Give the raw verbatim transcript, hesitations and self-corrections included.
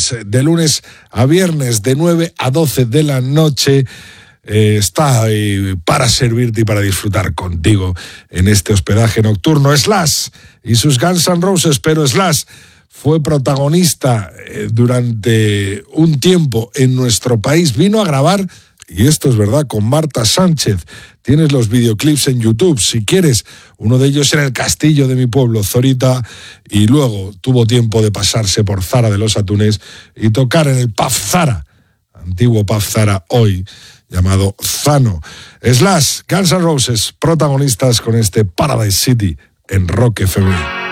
Paradise, de lunes a viernes, de nueve a doce de la noche. Eh, está ahí para servirte y para disfrutar contigo en este hospedaje nocturno. Slash y sus Guns N' Roses, pero Slash fue protagonista eh, durante un tiempo en nuestro país. Vino a grabar, y esto es verdad, con Marta Sánchez. Tienes los videoclips en YouTube, si quieres. Uno de ellos en el castillo de mi pueblo, Zorita, y luego tuvo tiempo de pasarse por Zara de los Atunes y tocar en el Pub Zara, antiguo Pub Zara hoy llamado Zano. Slash, Guns N' Roses, protagonistas con este Paradise City en Rock F M.